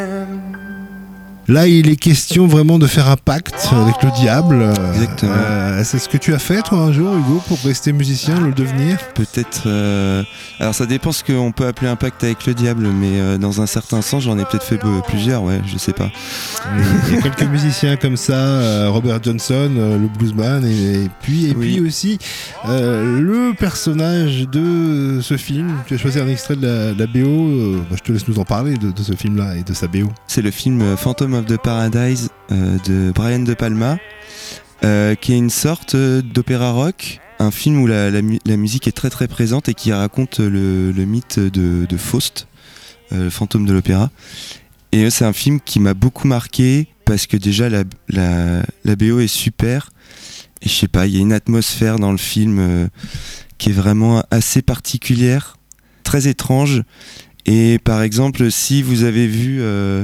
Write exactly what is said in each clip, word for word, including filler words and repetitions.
Là, il est question vraiment de faire un pacte avec le diable. Exactement. Euh, c'est ce que tu as fait, toi, un jour, Hugo, pour rester musicien, le devenir ? Peut-être. Euh... Alors, ça dépend ce qu'on peut appeler un pacte avec le diable, mais euh, dans un certain sens, j'en ai peut-être fait plusieurs, ouais, je sais pas. Il y a quelques musiciens comme ça, euh, Robert Johnson, euh, le bluesman, et, et puis, et Oui. puis aussi euh, le personnage de ce film. Tu as choisi un extrait de la, de la B O. Euh, bah, je te laisse nous en parler de, de ce film-là et de sa B O. C'est le film Phantom of the Paradise euh, de Brian De Palma, euh, qui est une sorte d'opéra rock. Un film où la, la, la musique est très très présente et qui raconte le, le mythe de, de Faust, euh, le fantôme de l'opéra. Et c'est un film qui m'a beaucoup marqué parce que déjà la, la, la B O est super. Et je sais pas, il y a une atmosphère dans le film euh, qui est vraiment assez particulière, très étrange. Et par exemple, si vous avez vu euh,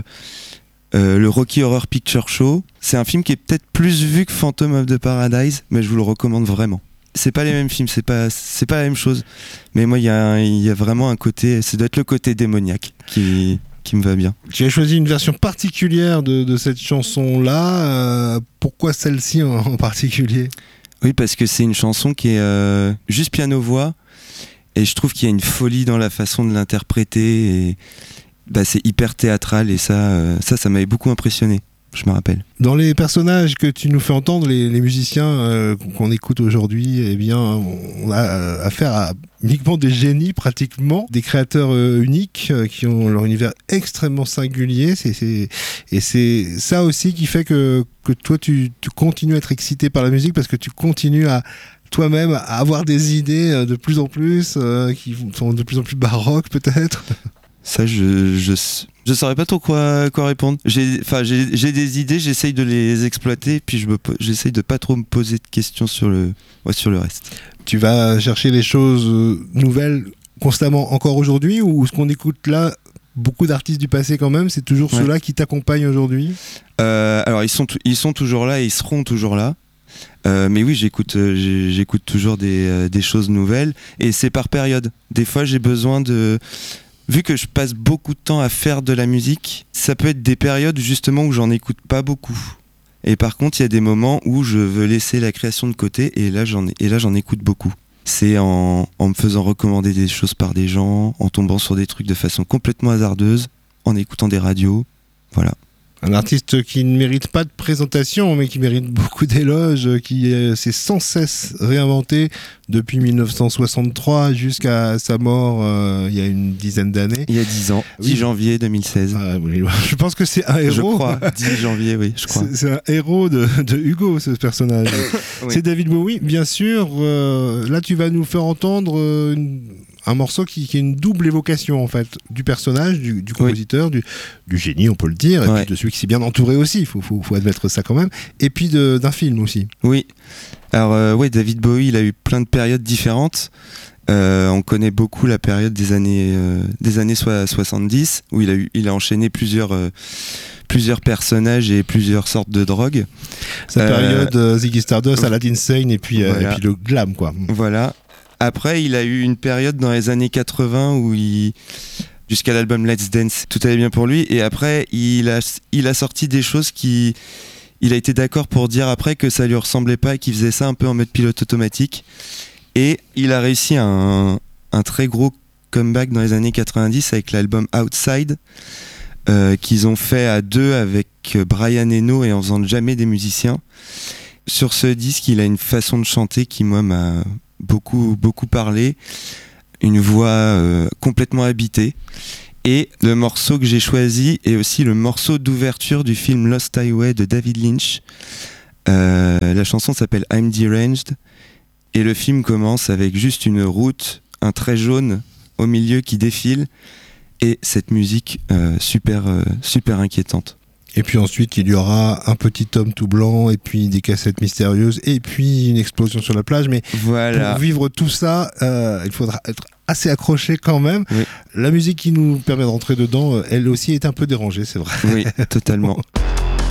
euh, le Rocky Horror Picture Show, c'est un film qui est peut-être plus vu que Phantom of the Paradise, mais je vous le recommande vraiment. C'est pas les mêmes films, c'est pas, c'est pas la même chose. Mais moi, il y a, y a vraiment un côté, ça doit être le côté démoniaque qui, qui me va bien. Tu as choisi une version particulière de, de cette chanson-là. Euh, pourquoi celle-ci en, en particulier ? Oui, parce que c'est une chanson qui est euh, juste piano-voix. Et je trouve qu'il y a une folie dans la façon de l'interpréter. Et bah, c'est hyper théâtral. Et ça, euh, ça, ça m'avait beaucoup impressionné. Je me rappelle. Dans les personnages que tu nous fais entendre, les, les musiciens euh, qu'on écoute aujourd'hui, eh bien, on a euh, affaire à uniquement des génies, pratiquement, des créateurs euh, uniques euh, qui ont leur univers extrêmement singulier. C'est, c'est, et c'est ça aussi qui fait que, que toi, tu, tu continues à être excité par la musique parce que tu continues à toi-même à avoir des idées de plus en plus, euh, qui sont de plus en plus baroques peut-être. Ça, je, je, je saurais pas trop quoi, quoi répondre. J'ai, enfin, j'ai, j'ai des idées, j'essaye de les exploiter, puis je me, j'essaye de pas trop me poser de questions sur le, ouais, sur le reste. Tu vas chercher les choses nouvelles constamment encore aujourd'hui, ou ce qu'on écoute là, beaucoup d'artistes du passé quand même, c'est toujours ouais. ceux-là qui t'accompagnent aujourd'hui ? euh, Alors, ils sont, t- ils sont toujours là et ils seront toujours là. Euh, mais oui, j'écoute, euh, j'écoute toujours des, euh, des choses nouvelles, et c'est par période. Des fois, j'ai besoin de... Vu que je passe beaucoup de temps à faire de la musique, ça peut être des périodes justement où j'en écoute pas beaucoup. Et par contre, il y a des moments où je veux laisser la création de côté, et là j'en, et là, j'en écoute beaucoup. C'est en, en me faisant recommander des choses par des gens, en tombant sur des trucs de façon complètement hasardeuse, en écoutant des radios, voilà. Un artiste qui ne mérite pas de présentation, mais qui mérite beaucoup d'éloges, qui euh, s'est sans cesse réinventé depuis dix-neuf cent soixante-trois jusqu'à sa mort euh, il y a une dizaine d'années. Il y a dix ans, dix janvier deux mille seize. Ah, oui, je pense que c'est un héros. Je crois, dix janvier, oui, je crois. C'est, c'est un héros de, de Hugo, ce personnage. Oui. C'est David Bowie, bien sûr. Euh, là, tu vas nous faire entendre euh, une... un morceau qui, qui est une double évocation en fait du personnage, du, du compositeur, oui. du, du génie on peut le dire, et ouais. puis de celui qui s'est bien entouré aussi, il faut, faut, faut admettre ça quand même, et puis de, d'un film aussi. Oui, alors euh, ouais, David Bowie, il a eu plein de périodes différentes. Euh, on connaît beaucoup la période des années, euh, des années soixante-dix, où il a, eu, il a enchaîné plusieurs... Euh, plusieurs personnages et plusieurs sortes de drogues. Sa euh, période euh, Ziggy Stardust, Aladdin Sane et puis, voilà. euh, et puis le glam quoi. Voilà. Après, il a eu une période dans les années quatre-vingts où il, jusqu'à l'album Let's Dance, tout allait bien pour lui. Et après, il a, il a sorti des choses qui, il a été d'accord pour dire après que ça lui ressemblait pas et qu'il faisait ça un peu en mode pilote automatique. Et il a réussi un, un très gros comeback dans les années quatre-vingt-dix avec l'album Outside, euh, qu'ils ont fait à deux avec Brian Eno et en faisant jamais des musiciens. Sur ce disque, il a une façon de chanter qui, moi, m'a beaucoup beaucoup parlé, une voix euh, complètement habitée, et le morceau que j'ai choisi est aussi le morceau d'ouverture du film Lost Highway de David Lynch. Euh, la chanson s'appelle I'm Deranged et le film commence avec juste une route, un trait jaune au milieu qui défile et cette musique euh, super euh, super inquiétante. Et puis ensuite, il y aura un petit homme tout blanc, et puis des cassettes mystérieuses, et puis une explosion sur la plage. Mais voilà. Pour vivre tout ça, euh, il faudra être assez accroché quand même. Oui. La musique qui nous permet de rentrer dedans, elle aussi est un peu dérangée, c'est vrai. Oui, totalement.